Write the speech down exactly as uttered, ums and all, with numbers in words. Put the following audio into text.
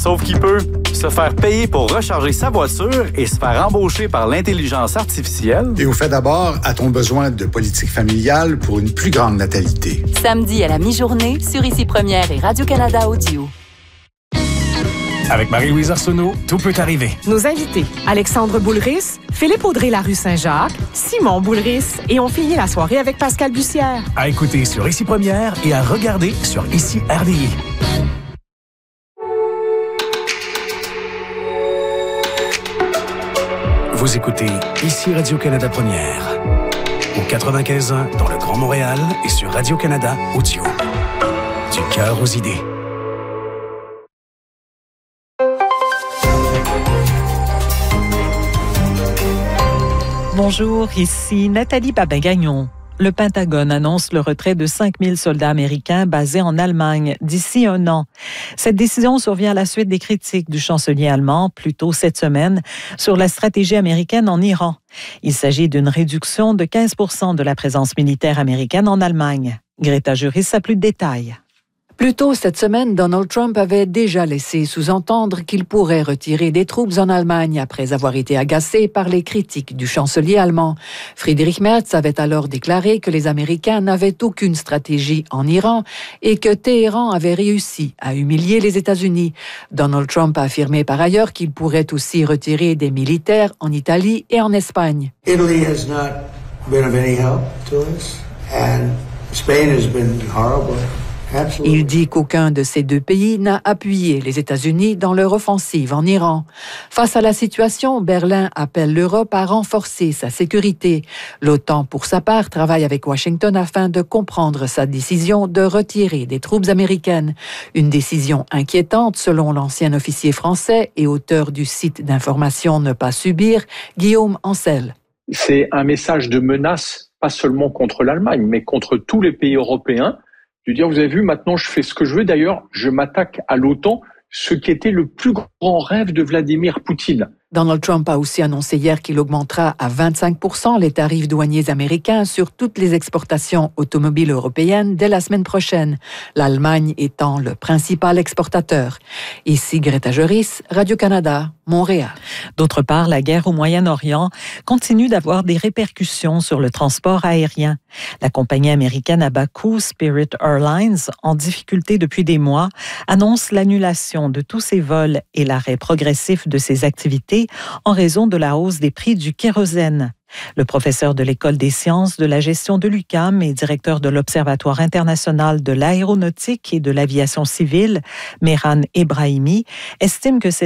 Sauf qu'il peut se faire payer pour recharger sa voiture et se faire embaucher par l'intelligence artificielle. Et au fait d'abord, a-t-on besoin de politique familiale pour une plus grande natalité? Samedi à la mi-journée, sur Ici Première et Radio-Canada Audio. Avec Marie-Louise Arsenault, tout peut arriver. Nos invités, Alexandre Boulris, Philippe Audrey La Rue Saint-Jacques, Simon Boulris et on finit la soirée avec Pascal Bussière. À écouter sur Ici Première et à regarder sur Ici R D I. Vous écoutez Ici Radio-Canada Première. Au quatre-vingt-quinze ans dans le Grand Montréal et sur Radio-Canada Audio. Du cœur aux idées. Bonjour, ici Nathalie Babin-Gagnon. Le Pentagone annonce le retrait de cinq mille soldats américains basés en Allemagne d'ici un an. Cette décision survient à la suite des critiques du chancelier allemand, plus tôt cette semaine, sur la stratégie américaine en Iran. Il s'agit d'une réduction de quinze pour cent de la présence militaire américaine en Allemagne. Greta Juris a plus de détails. Plus tôt cette semaine, Donald Trump avait déjà laissé sous-entendre qu'il pourrait retirer des troupes en Allemagne après avoir été agacé par les critiques du chancelier allemand. Friedrich Merz avait alors déclaré que les Américains n'avaient aucune stratégie en Iran et que Téhéran avait réussi à humilier les États-Unis. Donald Trump a affirmé par ailleurs qu'il pourrait aussi retirer des militaires en Italie et en Espagne. Italy has not been of any help to us and Spain has been horrible. Il dit qu'aucun de ces deux pays n'a appuyé les États-Unis dans leur offensive en Iran. Face à la situation, Berlin appelle l'Europe à renforcer sa sécurité. L'OTAN, pour sa part, travaille avec Washington afin de comprendre sa décision de retirer des troupes américaines. Une décision inquiétante, selon l'ancien officier français et auteur du site d'information Ne pas subir, Guillaume Ancel. C'est un message de menace, pas seulement contre l'Allemagne, mais contre tous les pays européens. De dire, vous avez vu, maintenant je fais ce que je veux. D'ailleurs, je m'attaque à l'OTAN, ce qui était le plus grand rêve de Vladimir Poutine. Donald Trump a aussi annoncé hier qu'il augmentera à vingt-cinq pour cent les tarifs douaniers américains sur toutes les exportations automobiles européennes dès la semaine prochaine, l'Allemagne étant le principal exportateur. Ici Greta Juris, Radio-Canada, Montréal. D'autre part, la guerre au Moyen-Orient continue d'avoir des répercussions sur le transport aérien. La compagnie américaine à bas coût, Spirit Airlines, en difficulté depuis des mois, annonce l'annulation de tous ses vols et l'arrêt progressif de ses activités en raison de la hausse des prix du kérosène. Le professeur de l'École des sciences de la gestion de l'U Q A M et directeur de l'Observatoire international de l'aéronautique et de l'aviation civile, Mehran Ebrahimi, estime que cette